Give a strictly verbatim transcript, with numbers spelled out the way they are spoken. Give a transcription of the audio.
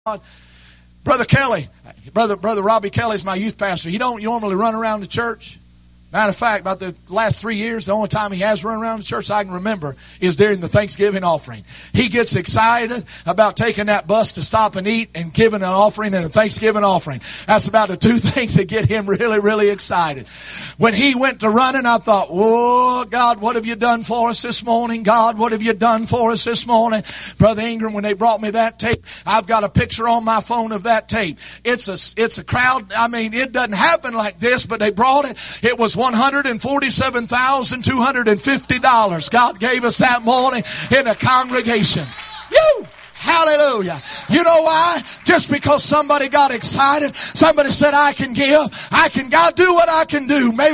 Brother Kelly, brother brother Robbie Kelly's my youth pastor. He don't normally run around the church. Matter of fact, about the last three years, the only time he has run around the church I can remember is during the Thanksgiving offering. He gets excited about taking that bus to stop and eat and giving an offering and a Thanksgiving offering. That's about the two things that get him really, really excited. When he went to running, I thought, whoa, God, what have you done for us this morning? God, what have you done for us this morning? Brother Ingram, when they brought me that tape, I've got a picture on my phone of that tape. It's a, it's a crowd. I mean, it doesn't happen like this, but they brought it. It was one hundred forty-seven thousand two hundred fifty dollars God gave us that morning in a congregation. Woo! Hallelujah. You know why? Just because somebody got excited. Somebody said, I can give. I can God do what I can do. Maybe